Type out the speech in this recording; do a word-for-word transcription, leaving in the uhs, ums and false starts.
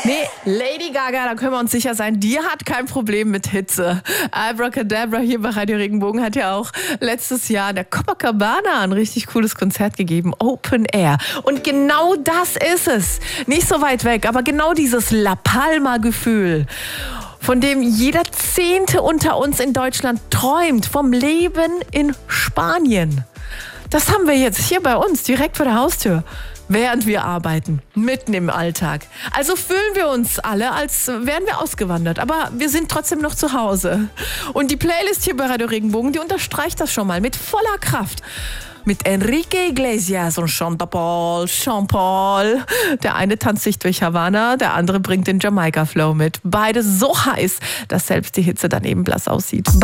Nee, Lady Gaga, da können wir uns sicher sein, die hat kein Problem mit Hitze. Abracadabra hier bei Radio Regenbogen hat ja auch letztes Jahr in der Copacabana ein richtig cooles Konzert gegeben, Open Air. Und genau das ist es. Nicht so weit weg, aber genau dieses La Palma-Gefühl, von dem jeder Zehnte unter uns in Deutschland träumt, vom Leben in Spanien. Das haben wir jetzt hier bei uns, direkt vor der Haustür. Während wir arbeiten, mitten im Alltag. Also fühlen wir uns alle, als wären wir ausgewandert. Aber wir sind trotzdem noch zu Hause. Und die Playlist hier bei Radio Regenbogen, die unterstreicht das schon mal mit voller Kraft. Mit Enrique Iglesias und Sean Paul, Sean Paul. Der eine tanzt sich durch Havanna, der andere bringt den Jamaika-Flow mit. Beide so heiß, dass selbst die Hitze daneben blass aussieht.